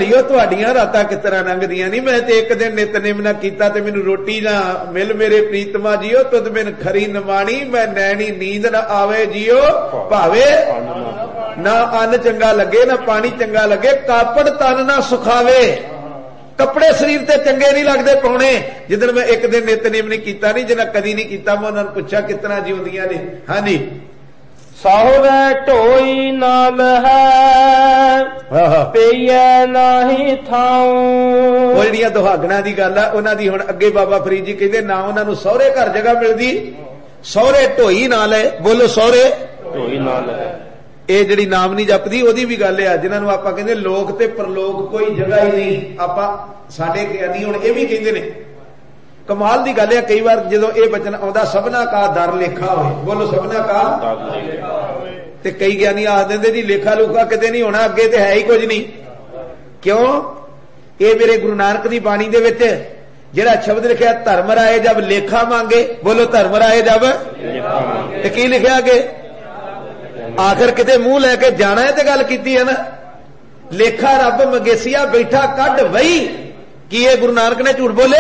घड़ियो तुहाडियां रातां किस तरह लंघदियां नहीं। मैं ते एक दिन नितनेम ना कीता ते मैनू रोटी ना मिल मेरे प्रीतमा जियो, तुद बिन खरी नमाणी, मैं नैनी नींद ना आवे जियो, भावे ना अन्न चंगा लगे ना पानी चंगा लगे, कापड़ तन ना सुखावे। कपड़े शरीर ते चंगे नहीं लगते पाने। जिदन मैं एक दिन नितनेम नहीं कीता नहीं, जिन्हें कदी नहीं कीता, मैं उन्होंने पूछा कितना जीवदियां ने। हाँ जी, साहुवे ढोई नाल है पेइए नाही थाऊ। वो जिहड़ियां दुहागणां दी गल है उन्हां दी हुण अगे बाबा फरीद जी कहंदे ना उन्हां नूं सहुरे घर जगह मिलदी, सहुरे ढोई नाल है। बोलो सहुरे ढोई नाल है। ਇਹ ਜਿਹੜੀ ਨਾਮ ਨਹੀਂ ਜਪਦੀ ਉਹਦੀ ਵੀ ਗੱਲ ਆ, ਜਿਨ੍ਹਾਂ ਨੂੰ ਆਪਾਂ ਕਹਿੰਦੇ ਲੋਕ ਤੇ ਪਰਲੋਕ ਕੋਈ ਜਗ੍ਹਾ ਹੀ ਨਹੀਂ। ਆਪਾਂ ਸਾਡੇ ਗਿਆਨੀ ਹੁਣ ਇਹ ਵੀ ਕਹਿੰਦੇ ਨੇ, ਕਮਾਲ ਦੀ ਗੱਲ ਆ। ਕਈ ਵਾਰ ਜਦੋਂ ਇਹ ਬਚਨ ਆਉਂਦਾ ਸਭਨਾ ਕਾ ਦਰ ਲੇਖਾ ਹੋਏ, ਬੋਲੋ ਸਭਨਾ ਕਾ ਤੇ ਕਈ ਗਿਆਨੀ ਆਖ ਦਿੰਦੇ ਜੀ ਲੇਖਾ ਲੂਖਾ ਕਿਤੇ ਨਹੀਂ ਹੋਣਾ, ਅੱਗੇ ਤੇ ਹੈ ਹੀ ਕੁਝ ਨਹੀਂ। ਕਿਉਂ? ਇਹ ਮੇਰੇ ਗੁਰੂ ਨਾਨਕ ਦੀ ਬਾਣੀ ਦੇ ਵਿੱਚ ਜਿਹੜਾ ਸ਼ਬਦ ਲਿਖਿਆ ਧਰਮ ਰਾਏ ਜਬ ਲੇਖਾ ਮੰਗੇ, ਬੋਲੋ ਧਰਮ ਰਾਏ ਜਬ, ਤੇ ਕੀ ਲਿਖਿਆ ਅੱਗੇ? आखिर किते मुंह लैके जाना है तो गल कीती है ना। लेखा रब मगेसिया बैठा कढ़ वही। की ये गुरु नानक ने झूठ बोले?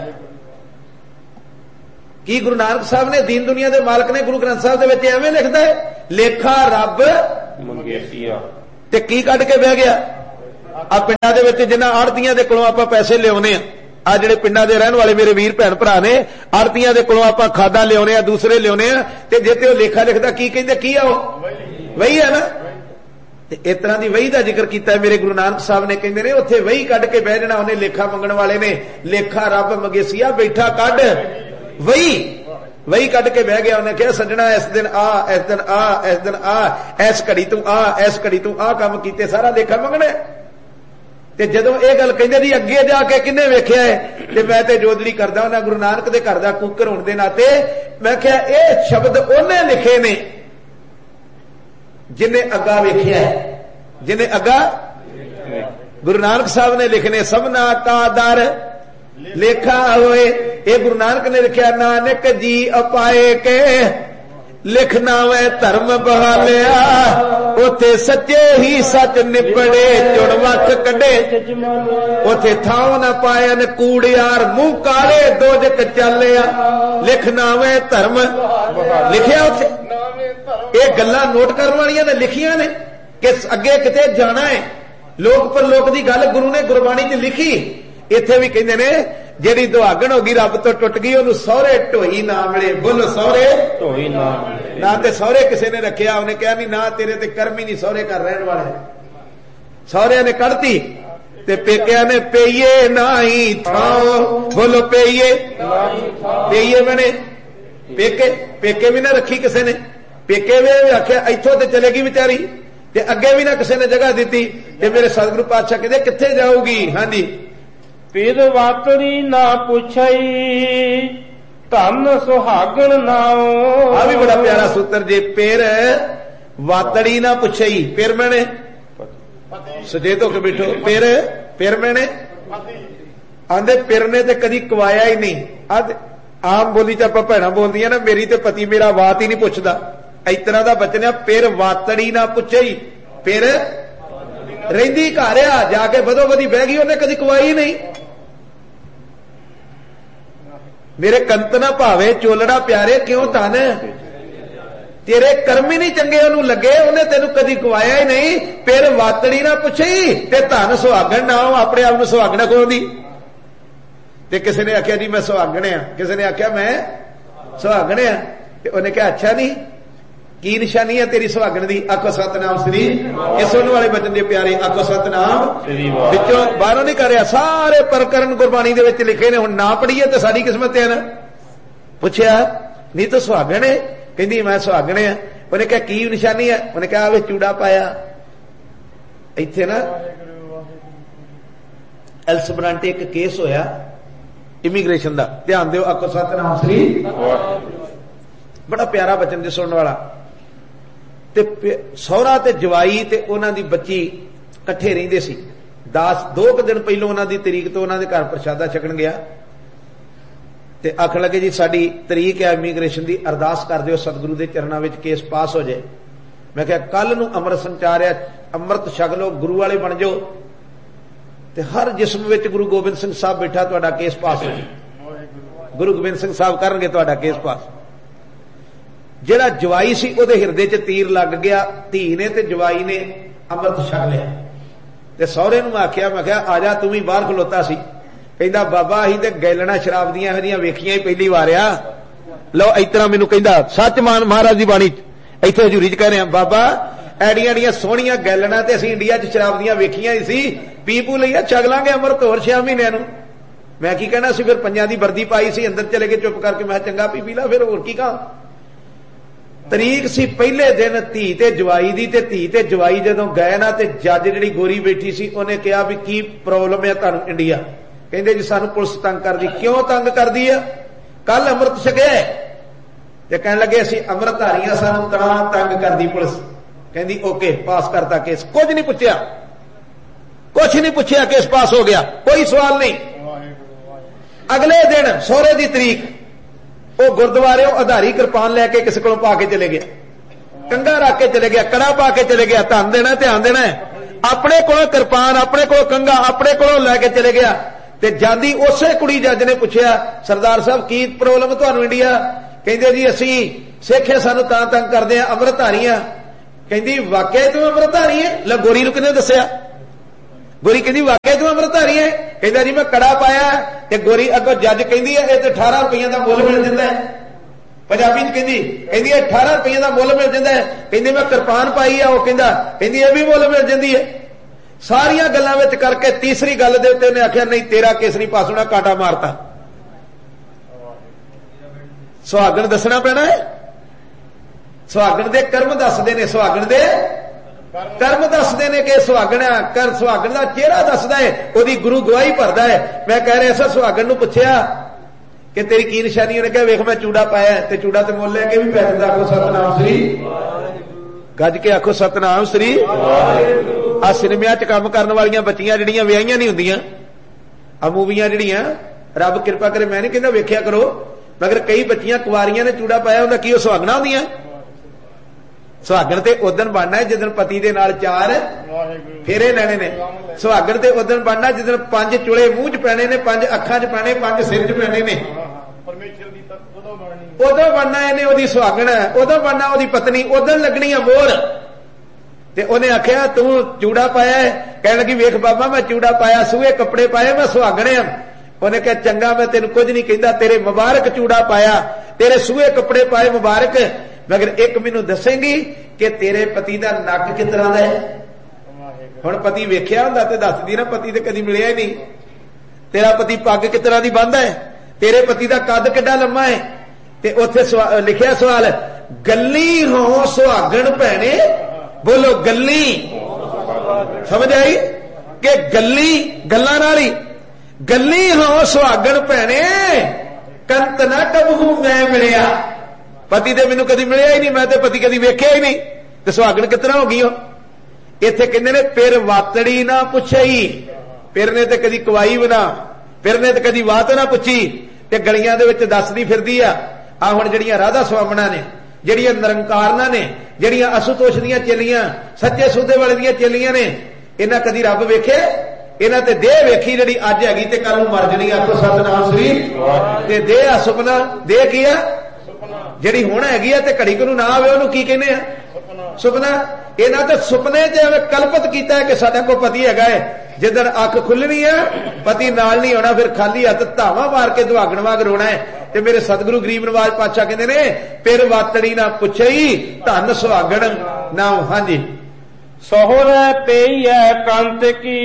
की गुरु नानक साहब ने दीन दुनिया के मालक ने गुरु ग्रंथ साहब के एवं लिखता है लेखा रब मंगेसिया ते की कढ़ के बह गया। आ पिंडां दे विच जिन्हां आड़तीआं दे कोलों आपां पैसे लिआउने आ ਜਿਹੜੇ ਪਿੰਡਾਂ ਦੇ ਰਹਿਣ ਵਾਲੇ ਮੇਰੇ ਵੀਰ ਭੈਣ ਭਰਾ ਨੇ, ਆੜਤੀਆਂ ਦੇ ਕੋਲੋਂ ਆਪਾਂ ਖਾਦਾਂ ਲਿਆਉਣੇ ਆ, ਦੂਸਰੇ ਲਿਆਉਣੇ ਆ, ਤੇ ਜੇ ਤੇ ਉਹ ਲੇਖਾ ਲਿਖਦਾ ਕੀ ਕਹਿੰਦੇ? ਕੀ ਆ ਉਹ? ਵਹੀ ਹੈ ਨਾ। ਤੇ ਇਸ ਤਰ੍ਹਾਂ ਦੀ ਵਹੀ ਦਾ ਜ਼ਿਕਰ ਕੀਤਾ ਮੇਰੇ ਗੁਰੂ ਨਾਨਕ ਸਾਹਿਬ ਨੇ। ਕਹਿੰਦੇ ਨੇ ਉੱਥੇ ਵਹੀ ਕੱਢ ਕੇ ਬਹਿ ਜਾਣਾ ਉਹਨੇ, ਲੇਖਾ ਮੰਗਣ ਵਾਲੇ ਨੇ। ਲੇਖਾ ਰੱਬ ਮਗੇਸੀਆ ਬੈਠਾ ਕੱਢ ਵਹੀ ਕੱਢ ਕੇ ਬਹਿ ਗਿਆ। ਉਹਨੇ ਕਿਹਾ ਸੱਜਣਾ ਇਸ ਦਿਨ ਆ, ਇਸ ਦਿਨ ਆ, ਇਸ ਦਿਨ ਆ, ਇਸ ਘੜੀ ਤੂੰ ਆ, ਇਸ ਘੜੀ ਤੂੰ ਆ ਕੰਮ ਕੀਤੇ, ਸਾਰਾ ਲੇਖਾ ਮੰਗਣਾ। ਤੇ ਜਦੋਂ ਇਹ ਗੱਲ ਕਹਿੰਦੇ ਜੀ ਅੱਗੇ ਜਾ ਕੇ ਕਿੰਨੇ ਵੇਖਿਆ ਹੈ, ਤੇ ਮੈਂ ਤੇ ਜੋਦੜੀ ਕਰਦਾ ਉਹਨਾਂ ਗੁਰੂ ਨਾਨਕ ਦੇ ਘਰ ਦਾ ਕੂਕਰ ਹੋਣ ਦੇ ਨਾਤੇ ਮੈਂ ਕਿਹਾ ਇਹ ਸ਼ਬਦ ਉਹਨੇ ਲਿਖੇ ਨੇ ਜਿਨੇ ਅੱਗਾ ਵੇਖਿਆ ਹੈ, ਜਿਨੇ ਅੱਗਾ ਗੁਰੂ ਨਾਨਕ ਸਾਹਿਬ ਨੇ ਲਿਖਨੇ। ਸਭਨਾ ਕਾ ਦਰ ਲੇਖਾ ਹੋਏ, ਇਹ ਗੁਰੂ ਨਾਨਕ ਨੇ ਲਿਖਿਆ। ਨਾਨਕ ਜੀ ਅਪਾਏ ਕੇ ਲਿਖਣਾ ਵੈ ਧਰਮ ਬਹਾਲਿਆ, ਉਥੇ ਸੱਚੇ ਹੀ ਸੱਚ ਨਿਪੜੇ, ਚੁਣ ਵੱਖ ਕੱਢੇ ਉਥੇ ਥਾਂ ਨਾ ਪਾਇਨ ਕੂੜਿਆਰ, ਮੂੰਹ ਕਾਲੇ ਦੋਜਕ ਚੱਲਿਆ। ਲਿਖਣਾ ਵੈ ਧਰਮ ਲਿਖਿਆ ਉੱਥੇ। ਇਹ ਗੱਲਾਂ ਨੋਟ ਕਰਨ ਵਾਲੀਆਂ ਨੇ ਲਿਖੀਆਂ ਨੇ ਕਿ ਅੱਗੇ ਕਿਤੇ ਜਾਣਾ ਹੈ। ਲੋਕ ਪਰਲੋਕ ਦੀ ਗੱਲ ਗੁਰੂ ਨੇ ਗੁਰਬਾਣੀ 'ਚ ਲਿਖੀ। ਇੱਥੇ ਵੀ ਕਹਿੰਦੇ ਨੇ ਜਿਹੜੀ ਦੁਹਾਗਣ ਹੋ ਗਈ ਰੱਬ ਤੋਂ ਟੁੱਟ ਗਈ ਉਹਨੂੰ ਸਹੁਰੇ ਢੋਈ ਨਾ ਮਿਲੇ। ਬੋਲੋ ਸਹੁਰੇ ਢੋਈ ਨਾ ਮਿਲੇ। ਨਾ ਤੇ ਸਹੁਰੇ ਕਿਸੇ ਨੇ ਰੱਖਿਆ, ਉਹਨੇ ਕਿਹਾ ਨਹੀਂ ਨਾ ਤੇਰੇ ਤੇ ਕਰਮ ਹੀ ਨਹੀਂ ਸਹੁਰੇ ਘਰ ਰਹਿਣ ਵਾਲੇ। ਸਹੁਰਿਆਂ ਨੇ ਕੱਢਤੀ ਤੇ ਪੇਕਿਆਂ ਨੇ ਪਈਏ ਨਹੀਂ ਥਾਂ। ਬੋਲੋ ਪਈਏ ਪਈਏ ਮੈਨੇ ਪੇਕੇ, ਪੇਕੇ ਵੀ ਨਾ ਰੱਖੀ ਕਿਸੇ ਨੇ। ਪੇਕੇ ਵੀ ਆਖਿਆ ਇੱਥੋਂ ਤੇ ਚਲੇਗੀ ਵਿਚਾਰੀ, ਤੇ ਅੱਗੇ ਵੀ ਨਾ ਕਿਸੇ ਨੇ ਜਗ੍ਹਾ ਦਿੱਤੀ। ਤੇ ਮੇਰੇ ਸਤਿਗੁਰੂ ਪਾਤਸ਼ਾਹ ਕਹਿੰਦੇ ਕਿੱਥੇ ਜਾਊਗੀ? ਹਾਂਜੀ, ਪੀਰ ਵਾਤੜੀ ਨਾ ਪੁੱਛਈ ਧਨ ਸੁਹਾਗਣ ਨਾਉ। ਆ ਵੀ ਬੜਾ ਪਿਆਰਾ ਸੂਤਰ ਜੇ। ਪੀਰ ਵਾਤੜੀ ਨਾ ਪੁੱਛਈ, ਪੀਰ ਮੈਨੇ ਸਜੇ ਧੋ ਕੇ ਬੈਠੋ। ਪੀਰ ਮੈਨੇ ਆਂਦੇ ਪੀਰ ਨੇ ਤੇ ਕਦੀ ਕਵਾਇਆ ਹੀ ਨਹੀਂ। ਅੱਜ ਆਮ ਬੋਲੀ ਚ ਆਪਾਂ ਭੈਣਾਂ ਬੋਲਦੀਆਂ ਨਾ, ਮੇਰੀ ਤੇ ਪਤੀ ਮੇਰਾ ਬਾਤ ਹੀ ਨਹੀਂ ਪੁੱਛਦਾ, ਇਸ ਤਰ੍ਹਾਂ ਦਾ ਬਚਨ ਆ। ਪੀਰ ਵਾਤੜੀ ਨਾ ਪੁੱਛਈ, ਪੀਰ ਰਹਿੰਦੀ ਘਰ ਆ, ਜਾ ਕੇ ਵਧੋ ਵਧੀ ਬਹਿ ਗਈ, ਉਹਨੇ ਕਦੀ ਕਵਾਈ ਨਹੀਂ। ਮੇਰੇ ਕੰਤ ਨਾ ਭਾਵੇ ਚੋਲੜਾ ਪਿਆਰੇ ਕਿਉਂ ਧਨ, ਤੇਰੇ ਕਰਮ ਹੀ ਨਹੀਂ ਚੰਗੇ ਉਹਨੂੰ ਲੱਗੇ, ਉਹਨੇ ਤੈਨੂੰ ਕਦੀ ਕਵਾਇਆ ਹੀ ਨਹੀਂ। ਫਿਰ ਵਾਤੜੀ ਨਾ ਪੁੱਛੀ ਤੇ ਧਨ ਸੁਹਾਗਣ ਨਾ ਹੋ। ਆਪਣੇ ਆਪ ਨੂੰ ਸੁਹਾਗਣਾ ਕੋਉਂਦੀ। ਤੇ ਕਿਸੇ ਨੇ ਆਖਿਆ ਜੀ ਮੈਂ ਸੁਹਾਗਣ ਆ, ਕਿਸੇ ਨੇ ਆਖਿਆ ਮੈਂ ਸੁਹਾਗਣ ਆ। ਤੇ ਉਹਨੇ ਕਿਹਾ ਅੱਛਾ ਨਹੀਂ, ਕੀ ਨਿਸ਼ਾਨੀ ਹੈ ਤੇਰੀ ਸੁਹਾਗਣ ਦੀ? ਆਖੋ ਸਤਨਾਮ ਸ੍ਰੀ। ਇਹ ਸੁਣਨ ਵਾਲੇ ਬਚਨ ਦੇ ਪਿਆਰੇ, ਆਖੋ ਸਤਨਾਮ ਸ੍ਰੀ। ਵਿੱਚੋਂ ਬਾਹਰੋਂ ਨਹੀਂ ਕਰ ਰਿਹਾ, ਸਾਰੇ ਪ੍ਰਕਰਨ ਗੁਰਬਾਣੀ ਦੇ ਵਿੱਚ ਲਿਖੇ ਨੇ। ਹੁਣ ਨਾ ਪੜੀਏ ਤੇ ਸਾਡੀ ਕਿਸਮਤ ਹੈ ਨਾ। ਪੁੱਛਿਆ ਨਹੀਂ ਤੂੰ ਸੁਹਾਗਣ ਹੈ? ਕਹਿੰਦੀ ਮੈਂ ਸੁਹਾਗਣ ਆ। ਉਹਨੇ ਕਿਹਾ ਕੀ ਨਿਸ਼ਾਨੀ ਹੈ? ਉਹਨੇ ਕਿਹਾ ਆਵੇ ਚੂੜਾ ਪਾਇਆ। ਇੱਥੇ ਨਾ ਐਲਸਬਰਾਂਟੇ ਇੱਕ ਕੇਸ ਹੋਇਆ ਇਮੀਗ੍ਰੇਸ਼ਨ ਦਾ, ਧਿਆਨ ਦਿਓ। ਆਖੋ ਸਤਨਾਮ ਸ੍ਰੀ। ਬੜਾ ਪਿਆਰਾ ਬਚਨ ਜੇ ਸੁਣਨ ਵਾਲਾ। ਤੇ ਸਹੁਰਾ ਤੇ ਜਵਾਈ ਤੇ ਉਹਨਾਂ ਦੀ ਬੱਚੀ ਇਕੱਠੇ ਰਹਿੰਦੇ ਸੀ। 2 ਦਿਨ ਪਹਿਲੋਂ ਉਹਨਾਂ ਦੀ ਤਰੀਕ ਤੋਂ ਉਹਨਾਂ ਦੇ ਘਰ ਪ੍ਰਸ਼ਾਦਾ ਛਕਣ ਗਿਆ। ਤੇ ਆਖਣ ਲੱਗੇ ਜੀ ਸਾਡੀ ਤਰੀਕ ਹੈ ਇਮੀਗ੍ਰੇਸ਼ਨ ਦੀ, ਅਰਦਾਸ ਕਰ ਦਿਓ ਸਤਿਗੁਰੂ ਦੇ ਚਰਨਾਂ ਵਿੱਚ ਕੇਸ ਪਾਸ ਹੋ ਜਾਏ। ਮੈਂ ਕਿਹਾ ਕੱਲ ਨੂੰ ਅੰਮ੍ਰਿਤ ਸੰਚਾਰਿਆ, ਅੰਮ੍ਰਿਤ ਛਕ ਲਓ, ਗੁਰੂ ਵਾਲੇ ਬਣ ਜਾਓ। ਤੇ ਹਰ ਜਿਸਮ ਵਿੱਚ ਗੁਰੂ ਗੋਬਿੰਦ ਸਿੰਘ ਸਾਹਿਬ ਬੈਠਾ, ਤੁਹਾਡਾ ਕੇਸ ਪਾਸ ਹੋ ਜੀ। ਗੁਰੂ ਗੋਬਿੰਦ ਸਿੰਘ ਸਾਹਿਬ ਕਰਨਗੇ ਤੁਹਾਡਾ ਕੇਸ ਪਾਸ। ਜਿਹੜਾ ਜਵਾਈ ਸੀ ਉਹਦੇ ਹਿਰਦੇ 'ਚ ਤੀਰ ਲੱਗ ਗਿਆ, ਧੀ ਨੇ ਤੇ ਜਵਾਈ ਨੇ ਅੰਮ੍ਰਿਤ ਛਕ ਲਿਆ। ਤੇ ਸਹੁਰੇ ਨੂੰ ਆਖਿਆ, ਮੈਂ ਕਿਹਾ ਆ ਜਾ, ਤੂੰ ਵੀ ਬਾਹਰ ਖਲੋਤਾ ਸੀ। ਕਹਿੰਦਾ ਬਾਬਾ ਅਸੀਂ ਤੇ ਗੈਲਣਾ ਸ਼ਰਾਬ ਦੀਆਂ ਇਹੋ ਜਿਹੀਆਂ ਵੇਖੀਆਂ ਹੀ ਪਹਿਲੀ ਵਾਰ ਆ। ਲਓ ਇਸ ਤਰ੍ਹਾਂ ਮੈਨੂੰ ਕਹਿੰਦਾ, ਸੱਚ ਮਾਨ ਮਹਾਰਾਜ ਦੀ ਬਾਣੀ ਇੱਥੇ ਹਜ਼ੂਰੀ 'ਚ ਕਹਿ ਰਹੇ ਆ, ਬਾਬਾ ਐਡੀਆਂ ਸੋਹਣੀਆਂ ਗੈਲਣਾ ਤੇ ਅਸੀਂ ਇੰਡੀਆ 'ਚ ਸ਼ਰਾਬ ਦੀਆਂ ਵੇਖੀਆਂ ਹੀ ਸੀ, ਪੀਪੂ ਲਈਆ ਛਕ ਲਾਂਗੇ ਅੰਮ੍ਰਿਤ ਹੋਰ 6 ਮਹੀਨਿਆਂ ਨੂੰ। ਮੈਂ ਕੀ ਕਹਿਣਾ ਸੀ, ਫਿਰ ਪੰਜਾਂ ਦੀ ਵਰਦੀ ਪਾਈ ਸੀ, ਅੰਦਰ ਚਲੇ ਗਏ ਚੁੱਪ ਕਰਕੇ। ਮੈਂ ਚੰਗਾ ਪੀ ਲਾ, ਫਿਰ ਹੋਰ ਕੀ ਕਹਾਂ। ਤਰੀਕ ਸੀ ਪਹਿਲੇ ਦਿਨ ਧੀ ਤੇ ਜਵਾਈ ਦੀ, ਤੇ ਧੀ ਤੇ ਜਵਾਈ ਜਦੋਂ ਗਏ ਨਾ ਤੇ ਜੱਜ ਜਿਹੜੀ ਗੋਰੀ ਬੈਠੀ ਸੀ ਉਹਨੇ ਕਿਹਾ ਵੀ ਕੀ ਪ੍ਰੋਬਲਮ ਹੈ ਤੁਹਾਨੂੰ ਇੰਡੀਆ? ਕਹਿੰਦੇ ਜੀ ਸਾਨੂੰ ਪੁਲਿਸ ਤੰਗ ਕਰਦੀ। ਕਿਉਂ ਤੰਗ ਕਰਦੀ ਆ? ਕੱਲ ਅੰਮ੍ਰਿਤ ਛਕਿਆ ਤੇ ਕਹਿਣ ਲੱਗੇ ਅਸੀਂ ਅੰਮ੍ਰਿਤਧਾਰੀਆਂ, ਸਾਨੂੰ ਤਾਂ ਤੰਗ ਕਰਦੀ ਪੁਲਿਸ। ਕਹਿੰਦੀ ਓਕੇ, ਪਾਸ ਕਰਤਾ ਕੇਸ। ਕੁਝ ਨਹੀਂ ਪੁੱਛਿਆ, ਕੁਛ ਨਹੀਂ ਪੁੱਛਿਆ, ਕੇਸ ਪਾਸ ਹੋ ਗਿਆ, ਕੋਈ ਸਵਾਲ ਨਹੀਂ। ਅਗਲੇ ਦਿਨ ਸਹੁਰੇ ਦੀ ਤਰੀਕ, ਉਹ ਗੁਰਦੁਆਰੇ ਆਧਾਰੀ ਕਿਰਪਾਨ ਲੈ ਕੇ ਕਿਸੇ ਕੋਲੋਂ ਪਾ ਕੇ ਚਲੇ ਗਿਆ, ਕੰਘਾ ਰੱਖ ਕੇ ਚਲੇ ਗਿਆ, ਕੜਾ ਪਾ ਕੇ ਚਲੇ ਗਿਆ। ਧਿਆਨ ਦੇਣਾ, ਧਿਆਨ ਦੇਣਾ। ਆਪਣੇ ਕੋਲੋਂ ਕਿਰਪਾਨ, ਆਪਣੇ ਕੋਲੋਂ ਕੰਘਾ, ਆਪਣੇ ਕੋਲੋਂ ਲੈ ਕੇ ਚਲੇ ਗਿਆ। ਤੇ ਜਾਂਦੀ ਉਸੇ ਕੁੜੀ ਜੱਜ ਨੇ ਪੁੱਛਿਆ, ਸਰਦਾਰ ਸਾਹਿਬ ਕੀ ਪ੍ਰੋਬਲਮ ਤੁਹਾਨੂੰ ਇੰਡੀਆ? ਕਹਿੰਦੇ ਜੀ ਅਸੀਂ ਸਿੱਖ ਹੈ, ਸਾਨੂੰ ਤਾਂ ਤੰਗ ਕਰਦੇ ਆ, ਅੰਮ੍ਰਿਤਧਾਰੀ ਆ। ਕਹਿੰਦੀ ਵਾਕਿਆ ਤੂੰ ਅੰਮ੍ਰਿਤਧਾਰੀ ਹੈ? ਲੈ ਗੋਰੀ ਨੂੰ ਕਿਹਨੇ ਦੱਸਿਆ? ਗੋਰੀ ਕਹਿੰਦੀ ਵਾਕਿਆ ਤੂੰ ਅੰਮ੍ਰਿਤਧਾਰੀ ਹੈ? ਕਹਿੰਦਾ ਜੀ ਮੈਂ ਕੜਾ ਪਾਇਆ। ਤੇ ਗੋਰੀ ਅੱਗੋਂ ਜੱਜ ਕਹਿੰਦੀ ਹੈ ਇਹ ਤੇ 18 ਰੁਪਈਆਂ ਦਾ ਮੁੱਲ ਮਿਲ ਜਾਂਦਾ ਹੈ। ਪੰਜਾਬੀ ਚ ਕਹਿੰਦੀ ਇਹ 18 ਰੁਪਈਆਂ ਦਾ ਮੁੱਲ ਮਿਲ ਜਾਂਦਾ ਹੈ। ਕਹਿੰਦੀ ਮੈਂ ਕਿਰਪਾਨ ਪਾਈ ਆ। ਉਹ ਕਹਿੰਦੀ ਇਹ ਵੀ ਮੁੱਲ ਮਿਲ ਜਾਂਦੀ ਹੈ। ਸਾਰੀਆਂ ਗੱਲਾਂ ਵਿੱਚ ਕਰਕੇ ਤੀਸਰੀ ਗੱਲ ਦੇ ਉੱਤੇ ਉਹਨੇ ਆਖਿਆ ਨਹੀਂ ਤੇਰਾ ਕੇਸ ਨਹੀਂ ਪਾਸ ਹੋਣਾ, ਕਾਂਟਾ ਮਾਰਤਾ। ਸੁਹਾਗਣ ਦੱਸਣਾ ਪੈਣਾ ਹੈ। ਸੁਹਾਗਣ ਦੇ ਕਰਮ ਦੱਸਦੇ ਨੇ, ਸੁਹਾਗਣ ਦੇ ਕਰਮ ਦੱਸਦੇ ਨੇ ਕਿ ਸੁਹਾਗਣ ਕਰ, ਸੁਹਾਗਣ ਦਾ ਚਿਹਰਾ ਦੱਸਦਾ ਹੈ, ਉਹਦੀ ਗੁਰੂ ਗਵਾਹੀ ਭਰਦਾ ਹੈ। ਮੈਂ ਕਹਿ ਰਿਹਾ ਸਾਂ, ਸੁਹਾਗਣ ਨੂੰ ਪੁੱਛਿਆ ਕਿ ਤੇਰੀ ਕੀ ਨਿਸ਼ਾਨੀ? ਉਹਨੇ ਕਿਹਾ ਵੇਖ ਮੈਂ ਚੂੜਾ ਪਾਇਆ, ਤੇ ਚੂੜਾ ਤੇ ਮੁੱਲ ਲੈ ਕੇ ਵੀ ਪੈ ਜਾਂਦਾ। ਆਖੋ ਸਤਨਾਮ ਸ੍ਰੀ, ਗੱਜ ਕੇ ਆਖੋ ਸਤਨਾਮ ਸ੍ਰੀ। ਆ ਸਿਨੇਮਿਆਂ 'ਚ ਕੰਮ ਕਰਨ ਵਾਲੀਆਂ ਬੱਚੀਆਂ ਜਿਹੜੀਆਂ ਵਿਆਹੀਆਂ ਨਹੀਂ ਹੁੰਦੀਆਂ, ਆ ਮੂਵੀਆਂ ਜਿਹੜੀਆਂ, ਰੱਬ ਕਿਰਪਾ ਕਰੇ, ਮੈਂ ਨਹੀਂ ਕਹਿੰਦਾ ਵੇਖਿਆ ਕਰੋ, ਮਗਰ ਕਈ ਬੱਚੀਆਂ ਕੁਆਰੀਆਂ ਨੇ ਚੂੜਾ ਪਾਇਆ ਹੁੰਦਾ, ਕੀ ਉਹ ਸੁਹਾਗਣਾ ਹੁੰਦੀਆਂ? ਸੁਹਾਗਣ ਤੇ ਉਦਣ ਬਣਨਾ ਹੈ ਜਿੱਦਣ ਪਤੀ ਦੇ ਨਾਲ 4 ਫੇਰੇ ਲੈਣੇ ਨੇ। ਸੁਹਾਗਣ ਤੇ ਉਦਣ ਬਣਨਾ ਜਿੱਦਣ 5 ਚੁਲੇ ਮੂੰਹ 'ਚ ਪੈਣੇ ਨੇ, 5 ਅੱਖਾਂ 'ਚ ਪੈਣੇ, 5 ਸਿਰ 'ਚ ਪੈਣੇ ਨੇ। ਉਦੋਂ ਬਣਨਾ ਇਹਨੇ ਉਹਦੀ ਸੁਹਾਗਣ, ਉਦੋਂ ਬਣਨਾ ਉਹਦੀ ਪਤਨੀ, ਉਦੋਂ ਲੱਗਣੀ ਆ ਮੋਹਰ। ਤੇ ਉਹਨੇ ਆਖਿਆ ਤੂੰ ਚੂੜਾ ਪਾਇਆ? ਕਹਿਣ ਲੱਗੀ ਵੇਖ ਬਾਬਾ ਮੈਂ ਚੂੜਾ ਪਾਇਆ, ਸੂਹੇ ਕੱਪੜੇ ਪਾਏ, ਮੈਂ ਸੁਹਾਗਣ ਆ। ਉਹਨੇ ਕਿਹਾ ਚੰਗਾ ਮੈਂ ਤੈਨੂੰ ਕੁਝ ਨਹੀਂ ਕਹਿੰਦਾ, ਤੇਰੇ ਮੁਬਾਰਕ ਚੂੜਾ ਪਾਇਆ, ਤੇਰੇ ਸੂਹੇ ਕੱਪੜੇ ਪਾਏ, ਮੁਬਾਰਕ। ਮਗਰ ਇੱਕ ਮੈਨੂੰ ਦੱਸੇਂਗੀ ਕਿ ਤੇਰੇ ਪਤੀ ਦਾ ਨੱਕ ਕਿਸ ਤਰ੍ਹਾਂ ਦਾ ਹੈ? ਹੁਣ ਪਤੀ ਵੇਖਿਆ ਹੁੰਦਾ ਤੇ ਦੱਸਦੀ ਨਾ, ਪਤੀ ਤੇ ਕਦੀ ਮਿਲਿਆ ਹੀ ਨਹੀਂ। ਤੇਰਾ ਪਤੀ ਪੱਗ ਕਿਸ ਤਰ੍ਹਾਂ ਦੀ ਬੰਨ੍ਹਦਾ ਹੈ? ਤੇਰੇ ਪਤੀ ਦਾ ਕੱਦ ਕਿੱਡਾ ਲੰਮਾ ਹੈ? ਤੇ ਉੱਥੇ ਲਿਖਿਆ ਸਵਾਲ, ਗੱਲੀ ਹੋ ਸੁਹਾਗਣ ਭੈਣੇ, ਬੋਲੋ ਗੱਲੀ। ਸਮਝ ਆਈ ਕਿ ਗੱਲੀ ਗੱਲਾਂ ਨਾਲ ਹੀ, ਗੱਲੀ ਹੋ ਸੁਹਾਗਣ ਭੈਣੇ, ਕੰਤ ਨਾ ਕਬਹੂ ਮੈਂ ਮਿਲਿਆ। ਪਤੀ ਤੇ ਮੈਨੂੰ ਕਦੀ ਮਿਲਿਆ ਹੀ ਨਹੀਂ, ਮੈਂ ਤੇ ਪਤੀ ਕਦੀ ਵੇਖਿਆ ਹੀ ਨਹੀਂ, ਤੇ ਸੁਹਾਗਣ ਕਿਤਨਾ ਹੋ ਗਈ ਹੋ? ਇੱਥੇ ਕਹਿੰਦੇ ਨੇ ਪਿਰ ਵਾਤੜੀ ਨਾ ਪੁੱਛਈ, ਪਿਰ ਨੇ ਤੇ ਕਦੀ ਕਵਾਈ ਬਣਾ, ਪਿਰ ਨੇ ਤੇ ਕਦੀ ਬਾਤ ਨਾ ਪੁੱਛੀ, ਤੇ ਗਲੀਆਂ ਦੇ ਵਿੱਚ ਦੱਸਦੀ ਫਿਰਦੀ ਆ। ਆ ਹੁਣ ਜਿਹੜੀਆਂ ਰਾਧਾ ਸੁਆਮਣਾ ਨੇ, ਜਿਹੜੀਆਂ ਨਿਰੰਕਾਰਨਾਂ ਨੇ, ਜਿਹੜੀਆਂ ਅਸੁਤੋਸ਼ ਦੀਆਂ ਚੇਲੀਆਂ, ਸੱਚੇ ਸੌਦੇ ਵਾਲੇ ਦੀਆਂ ਚੇਲੀਆਂ ਨੇ, ਇਹਨਾਂ ਕਦੀ ਰੱਬ ਵੇਖੇ? ਇਹਨਾਂ ਤੇ ਦੇਹ ਵੇਖੀ ਜਿਹੜੀ ਅੱਜ ਹੈਗੀ ਤੇ ਕੱਲ ਨੂੰ ਮਰ ਜਣੀ। ਆਖੋ ਸਤਨਾਮ ਸ੍ਰੀ। ਤੇ ਦੇਹ ਆ ਸੁਪਨਾ, ਦੇਹ ਕੀ ਆ? ਜਿਹੜੀ ਹੁਣ ਹੈਗੀ ਆ ਤੇ ਘੜੀ ਨੂੰ ਨਾ ਆਵੇ ਉਹਨੂੰ ਕੀ ਕਹਿੰਦੇ ਆ? ਸੁਪਨਾ। ਇਹਨਾਂ ਤੇ ਸੁਪਨੇ 'ਚ ਐਵੇਂ ਕਲਪਤ ਕੀਤਾ ਹੈ ਕਿ ਸਾਡਾ ਕੋਈ ਪਤੀ ਹੈਗਾ ਹੈ। ਜਿੱਦਣ ਅੱਖ ਖੁੱਲਣੀ ਹੈ ਪਤੀ ਨਾਲ ਨਹੀਂ ਹੋਣਾ, ਫਿਰ ਖਾਲੀ ਹੱਥ ਧਾਵਾ ਮਾਰ ਕੇ ਦੁਹਾਗਣ ਵਾਂਗ ਰੋਣਾ ਹੈ। ਤੇ ਮੇਰੇ ਸਤਿਗੁਰੂ ਗਰੀਬ ਨਵਾਜ ਪਾਤਸ਼ਾਹ ਕਹਿੰਦੇ ਨੇ ਪਿਰ ਵਾਤੜੀ ਨਾ ਪੁੱਛਈ, ਧਨ ਸੁਹਾਗਣ ਨਾ। ਹਾਂਜੀ, ਸਹੁਰੇ ਪਈਐ ਕੰਤ ਕੀ,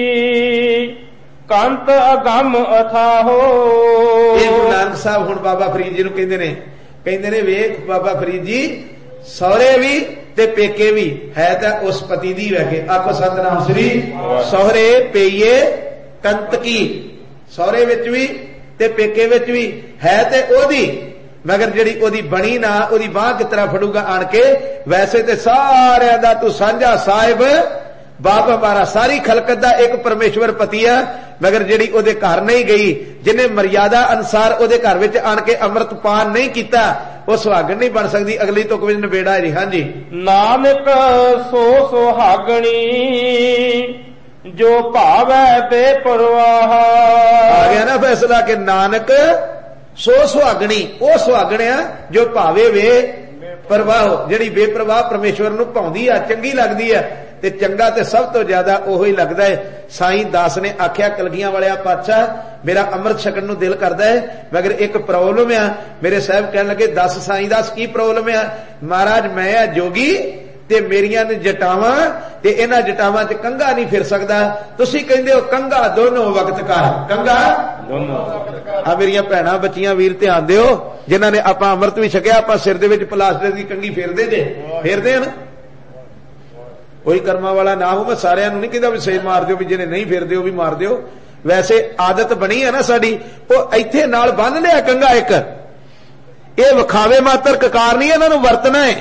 ਕੰਤ ਅਗੰਮ ਅਥਾਹੋ। ਇਹ ਗੁਰੂ ਨਾਨਕ ਸਾਹਿਬ ਹੁਣ ਬਾਬਾ ਫਰੀਦ ਜੀ ਨੂੰ ਕਹਿੰਦੇ ਨੇ ਵੇਖ ਬਾਬਾ ਫਰੀਦ ਜੀ, ਸਹੁਰੇ ਵੀ ਤੇ ਪੇਕੇ ਵੀ ਹੈ ਤਾਂ ਉਸ ਪਤੀ ਦੀ ਵੈਕੇ। ਆਖੋ ਸਤਨਾਮ ਸ੍ਰੀ। ਸਹੁਰੇ ਪਈਏ ਕੰਤ ਕੀ, ਸਹੁਰੇ ਵਿੱਚ ਵੀ ਤੇ ਪੇਕੇ ਵਿੱਚ ਵੀ ਹੈ ਤੇ ਉਹਦੀ, ਮਗਰ ਜਿਹੜੀ ਉਹਦੀ ਬਣੀ ਨਾ, ਉਹਦੀ ਬਾਂਹ ਕਿਸ ਤਰ੍ਹਾਂ ਫੜੂਗਾ ਆਣ ਕੇ? ਵੈਸੇ ਤੇ ਸਾਰਿਆਂ ਦਾ ਤੂੰ ਸਾਂਝਾ ਸਾਹਿਬ ਬਾਪ ਹਮਾਰਾ, ਸਾਰੀ ਖਲਕਤ ਦਾ ਇੱਕ ਪਰਮੇਸ਼ਵਰ ਪਤੀ ਆ, ਮਗਰ ਜਿਹੜੀ ਉਹਦੇ ਘਰ ਨਹੀਂ ਗਈ, ਜਿਹਨੇ ਮਰਿਆਦਾ ਅਨੁਸਾਰ ਉਹਦੇ ਘਰ ਵਿੱਚ ਆਣ ਕੇ ਅੰਮ੍ਰਿਤ ਪਾਨ ਨਹੀਂ ਕੀਤਾ, ਉਹ ਸੁਹਾਗਣ ਨਹੀਂ ਬਣ ਸਕਦੀ। ਅਗਲੀ ਤੁਕ ਵਿੱਚ ਨਿਬੇੜਾ ਜੀ। ਹਾਂਜੀ, ਨਾਨਕ ਸੋ ਸੁਹਾਗਣੀ, जो भावै बेपरवाह। आ गया ना फैसला कि नानक सो सुहागणी, वो सुहागण आ जो भावे वे परवाह, जिहड़ी बेपरवाह परमेश्वर नूं भाउंदी आ, चंगी लगदी आ। ते चंगा ते सब तो ज्यादा ओही लगदा है। साईं दास ने आख्या कलगियां वालिया पातशाह मेरा अमृत छकण नूं दिल करदा है, मगर एक प्रॉब्लम आ। मेरे साहब कहण लगे दस साईं दास की प्रॉब्लम आ? महाराज मैं आ जोगी ते मेरियां ने जटावां ते इन्हां जटावां च कंघा नहीं फिर सकदा। तुसीं कहंदे हो कंघा दोनों वक्त कर, कंघा दोनों वक्त कर। आ मेरियां भैणां बच्चियां वीर ध्यान दिओ, जिन्हां ने आपां अमृत भी छकिया, आपां सिर दे विच प्लास्टर दी कंघी फेरदे जे, फेरदे हन। कोई कर्मा वाला ना हो, मैं सारिਆਂ ਨੂੰ नहीं कहता भी सही मार दिओ, भी जिन्हें नहीं फेरदे हो भी मार दिओ। वैसे आदत बनी है ना साडी, ਉਹ ਇੱਥੇ ਨਾਲ ਬੰਨ ਲਿਆ ਕੰਘਾ ਇੱਕ, ਇਹ ਵਿਖਾਵੇ ਮਾਤਰ ਕਕਾਰ ਨਹੀਂ, ਇਹਨਾਂ ਨੂੰ ਵਰਤਣਾ ਹੈ।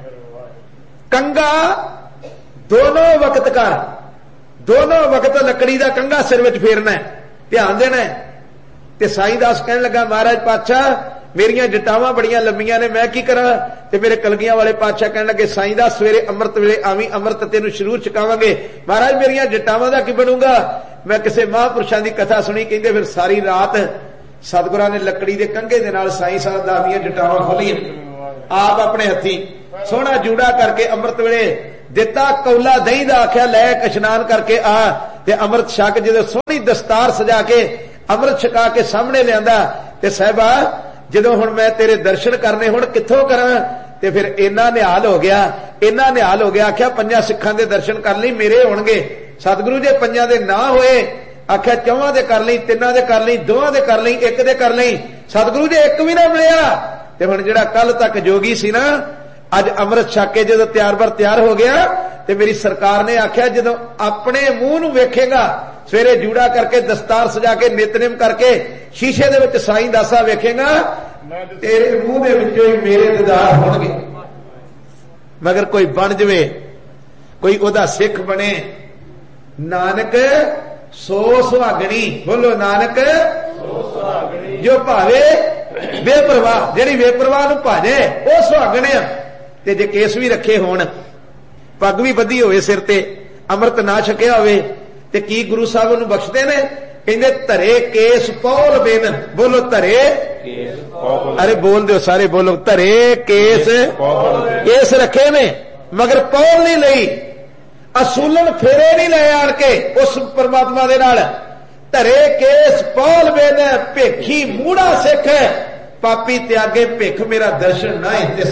कंघा दोनों वक्त कर, दोनों वक्त लकड़ी का कंघा सिर में फेरना है, ध्यान देना है। ते साईं दास कहने लगा महाराज पातशाह मेरियां जटावां बड़ियां लंबियां ने, मैं की करा? ते मेरे कलगियां वाले पातशाह कहने लगे साईं दास सवेरे अमृत वेले आवी, अमृत तेनू जरूर छकावांगे। महाराज मेरियां जटावां दा की बनूंगा? मैं किसी महापुरुषां दी कथा सुनी, कहंदे फिर सारी रात सतगुरां ने लकड़ी दे कंघे दे नाल साईं साहब दा दियां जटावां खोलियां, आप अपने हथी सोहना जूड़ा करके अमृत वेले दिता। कौला दही दा आख्या लै इशनान करके आ, ते अमृत छक जदों सोहनी दस्तार सजा के अमृत छका के सामने लियांदा। ते साहिबा जदों हुण मैं तेरे दर्शन करने, हुण कित्थों करां? ते फिर इन्ना निहाल हो गया, इन्ना निहाल हो गया। आख्या पंजां सिखां दे दर्शन कर लई, मेरे होणगे। सतगुरु जे पंजां दे ना होए, आख्या चौहां दे कर लई, तिन्नां दे कर लई, दोहां दे कर लई, एक दे कर लई। सतगुरु जे एक भी ना मिलिया ते हुण जिहड़ा कल तक जोगी सी ना, अज अमृत छक के जदों तैयार बर तैयार हो गया, ते मेरी सरकार ने आख्या जदों अपने मुंह नूं वेखेगा, सवेरे जूड़ा करके दस्तार सजा के नितनेम करके शीशे दे विच साईं दासा वेखेगा, तेरे मुंह दे विचों ही मेरे दीदार होणगे। मगर कोई बन जवे, कोई ओदा सिख बने, नानक सो सुहागणी, बोलो नानक सो सुहागणी जो भावे बेपरवाह, जिहड़ी बेपरवाह नूं भाजे वो सुहागण आ। ते जे केस भी रखे होण, पग भी बधी होवे सिर ते, अमृत ना छकिया होवे, ते की गुरु साहब नूं बख्शदे ने? कहंदे धरे केस पौल बिन, बोलो धरे केस पौल, अरे बोल दिओ सारे बोलो, धरे केस केस रखे ने मगर पौल नहीं लई, असूलन फेरे नहीं ले आण के उस परमात्मा दे नाल। धरे केस पौल बिन भेखी मूड़ा सिख, पापी त्यागे भिख मेरा दर्शन ना तिस।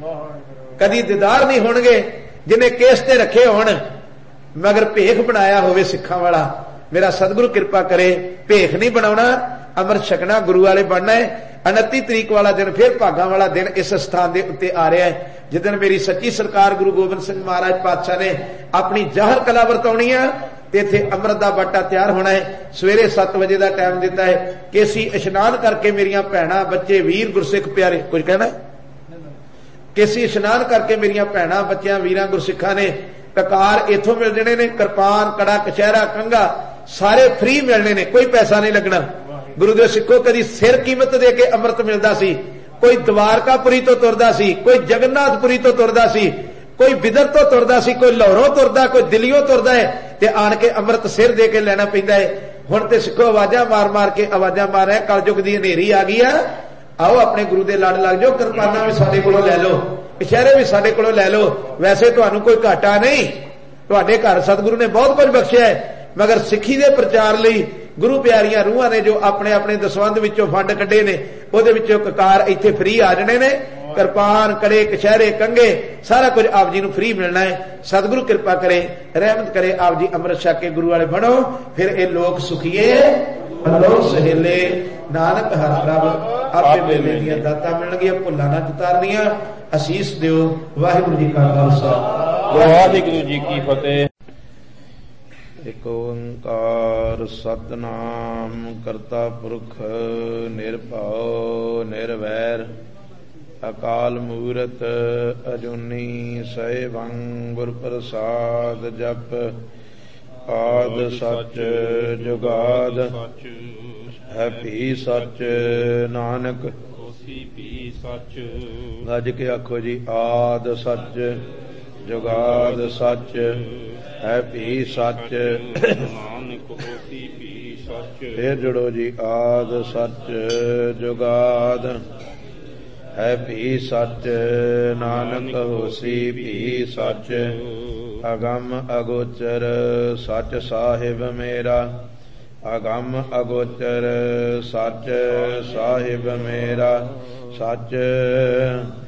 कदी दीदार नहीं होणगे जिन्हें केस ते रखे होण, मगर भेख बनाया होवे सिखां वाला। मेरा सतगुरु कृपा करे, भेख नहीं बनाउणा, अमृत छकना, गुरु वाले बनना है। 29 तरीक वाला दिन फिर भागां वाला दिन इस स्थान दे उत्ते आ रहा है, जिदन मेरी सच्ची सरकार गुरु गोबिंद सिंह महाराज पातशाह ने अपनी जाहर कला वरताउणी है। इत्थे अमृत दा बाटा तैयार होना है। सवेरे 7 बजे का टाइम दिता है। केसी इशनान करके मेरियां भैणां बच्चे वीर गुरसिख प्यारे, कुछ कहना है? केसी इशनान करके मेरियां भैणां बच्चियां वीरां गुरसिखां ने ककार इथों मिल जाने ने, किरपान कड़ा कचहरा कंघा सारे फ्री मिलने ने, कोई पैसा नहीं लगना। गुरु दे सिखो कदी सिर कीमत दे के अमृत मिलदा सी, कोई द्वारकापुरी तो तुरदा सी, कोई जगन्नाथपुरी तो तुरदा सी, कोई बिदर तो तुरदा सी, कोई लाहौरों तुरदा, कोई दिल्लीओं तुरदा है, ते आण के अमृत सिर दे के लेना पैंदा है। हुण ते सिखो आवाजां मार मार के आवाजां मार रहे, कलयुग दी हनेरी आ गई है, आओ अपने गुरु दे लड़ लग जाओ, किरपाना भी साडे कोलों लै लो, इशारे भी साडे कोलों लै लो। वैसे तुहानूं कोई घाटा नहीं, तुहाडे घर सतगुरु ने बहुत कुछ बख्शिया है, मगर सिੱਖੀ दे प्रचार लई गुरु प्यारियां रूहां ने जो अपने अपने दसवंध विचों फंड कढे ने, ਉਹਦੇ ਵਿੱਚੋਂ ककार इत्थे फ्री आ जाने ने। किरपान कड़े कछहरे कंघे सारा कुछ आप जी नूं फ्री मिलना है। सतगुरु कृपा करे, रहमत करे, आप जी अमृत छक के गुरु वाले बनो, फिर ये लोग सुखीए लोग सहेले। नानक हर प्रभ आपे मेले दियां दातां मिलणगियां, भुल्लां ना उतारनियां। असीस दिओ। वाहिगुरू जी का खालसा, वाहिगुरू जी की फतेह। एक ओंकार सतनाम करता पुरख निरभਉ निरवैर अकाल मूरत अजूनी सैभं गुर प्रसाद जप आद सच जुगाद है भी सच नानक होसी भी सच। गज के आखो जी आद सच ਜੁਗਾਦ ਸੱਚ ਹੈ ਭੀ ਸੱਚ। ਨਾਨਕ ਹੋਸੀ ਭੀ ਸੱਚ। ਫੇਰ ਜੁੜੋ ਜੀ। ਆਦ ਸੱਚ ਜੁਗਾਦ ਹੈ ਭੀ ਸੱਚ, ਨਾਨਕ ਹੋਸੀ ਭੀ ਸੱਚ। ਅਗੰਮ ਅਗੋਚਰ ਸੱਚ ਸਾਹਿਬ ਮੇਰਾ, ਅਗੰਮ ਅਗੋਚਰ ਸੱਚ ਸਾਹਿਬ ਮੇਰਾ। ਸੱਚ